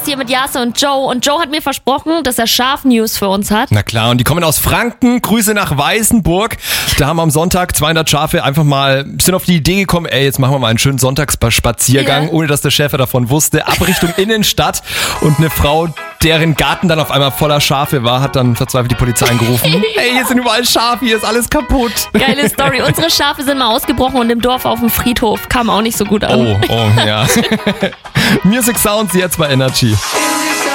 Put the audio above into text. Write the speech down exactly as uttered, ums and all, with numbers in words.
hier mit Jase und Joe. Und Joe hat mir versprochen, dass er Schaf-News für uns hat. Na klar, und die kommen aus Franken. Grüße nach Weißenburg. Da haben am Sonntag zweihundert Schafe einfach mal, sind auf die Idee gekommen, ey, jetzt machen wir mal einen schönen Sonntagsspaziergang, ja. ohne dass der Schäfer davon wusste. Ab Richtung Innenstadt. Und eine Frau, deren Garten dann auf einmal voller Schafe war, hat dann verzweifelt die Polizei angerufen. Hey, hier sind überall Schafe, hier ist alles kaputt. Geile Story. Unsere Schafe sind mal ausgebrochen und im Dorf auf dem Friedhof kam auch nicht so gut an. Oh, oh, ja. Music Sounds jetzt bei Energy.